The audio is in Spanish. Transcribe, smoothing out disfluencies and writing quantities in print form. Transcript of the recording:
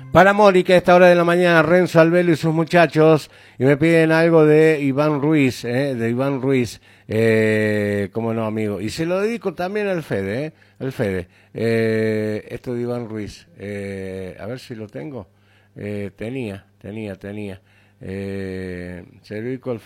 Para Mónica, a esta hora de la mañana, Renzo Albelo y sus muchachos, y me piden algo de Iván Ruiz, de Iván Ruiz, cómo no, amigo. Y se lo dedico también al Fede, al Fede. Esto de Iván Ruiz, a ver si lo tengo. Tenía. Se lo dedico al